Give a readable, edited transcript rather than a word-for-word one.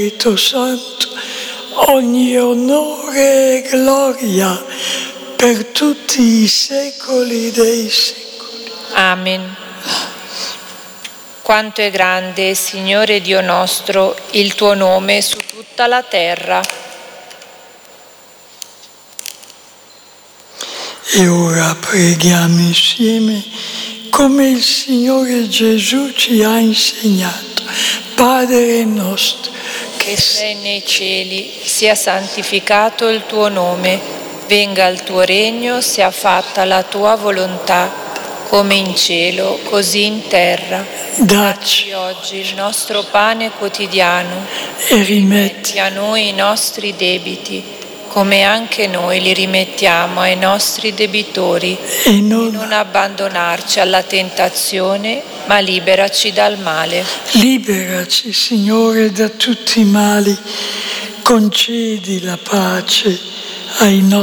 Spirito Santo, ogni onore e gloria per tutti i secoli dei secoli. Amen. Quanto è grande, Signore Dio nostro, il tuo nome su tutta la terra. E ora preghiamo insieme come il Signore Gesù ci ha insegnato. Padre nostro, che sei nei cieli, sia santificato il tuo nome, venga il tuo regno, sia fatta la tua volontà, come in cielo, così in terra. Dacci oggi il nostro pane quotidiano e rimetti a noi i nostri debiti, come anche noi li rimettiamo ai nostri debitori, e non abbandonarci alla tentazione, ma liberaci dal male. Liberaci, Signore, da tutti i mali, concedi la pace ai nostri